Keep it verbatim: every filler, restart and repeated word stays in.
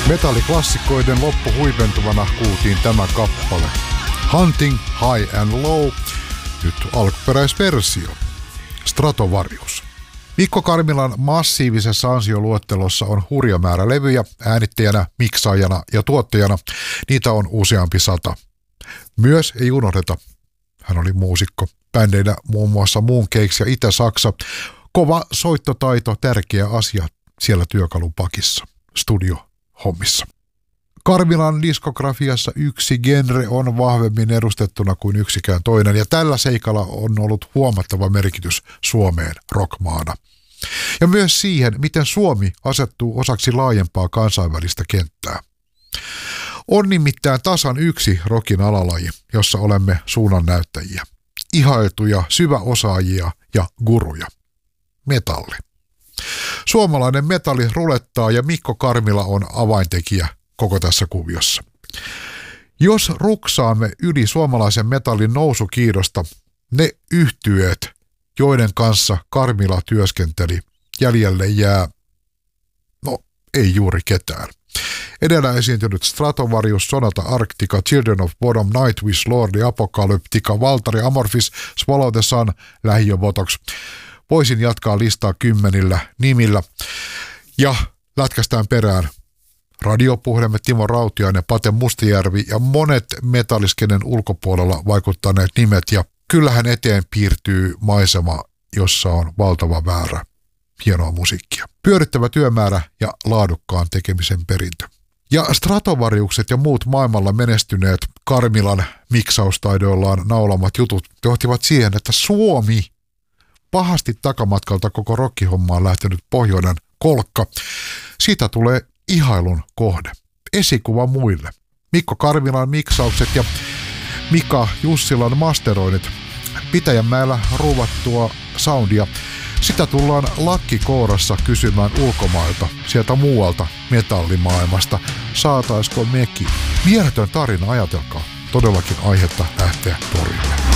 Metalliklassikoiden loppuhuipentuvana kuultiin tämä kappale. Hunting High and Low, nyt alkuperäisversio. Stratovarius. Mikko Karmilan massiivisessa ansioluettelossa on hurja määrä levyjä äänittäjänä, miksaajana ja tuottajana. Niitä on useampi sata. Myös ei unohdeta, hän oli muusikko. Bändeinä muun muassa Mooncakes ja Itä-Saksa. Kova soittotaito, tärkeä asia siellä työkalupakissa, studiohommissa. Karmilan diskografiassa yksi genre on vahvemmin edustettuna kuin yksikään toinen, ja tällä seikalla on ollut huomattava merkitys Suomeen rockmaana. Ja myös siihen, miten Suomi asettuu osaksi laajempaa kansainvälistä kenttää. On nimittäin tasan yksi rockin alalaji, jossa olemme suunnannäyttäjiä, ihailtuja syväosaajia ja guruja. Metalli. Suomalainen metalli rulettaa ja Mikko Karmila on avaintekijä koko tässä kuviossa. Jos ruksaamme yli suomalaisen metallin nousukiidosta, ne yhtyeet, joiden kanssa Karmila työskenteli, jäljelle jää, no ei juuri ketään. Edellä esiintynyt Stratovarius, Sonata Arctica, Children of Bodom, Nightwish, Lordi, Apocalyptica, Valtari, Amorphis, Swallow the Sun, Lähiöbotox. Voisin jatkaa listaa kymmenillä nimillä. Ja lätkästään perään radiopuhelimet Timo Rautiainen, Pate Mustajärvi ja monet metalliskenen ulkopuolella vaikuttaneet nimet. Ja kyllähän eteen piirtyy maisema, jossa on valtava määrä hienoa musiikkia. Pyörittävä työmäärä ja laadukkaan tekemisen perintö. Ja Stratovariukset ja muut maailmalla menestyneet Karmilan miksaustaidoillaan naulamat jutut johtivat siihen, että Suomi, pahasti takamatkalta koko rockihommaan lähtenyt pohjoinen kolkka, siitä tulee ihailun kohde. Esikuva muille. Mikko Karmilan miksaukset ja Mika Jussilan masteroinnit. Pitäjänmäellä ruuvattua soundia. Sitä tullaan lakkikourassa kysymään ulkomailta, sieltä muualta metallimaailmasta. Saataisko mekin? Mieletön tarina, ajatelkaa. Todellakin aihetta lähteä torille.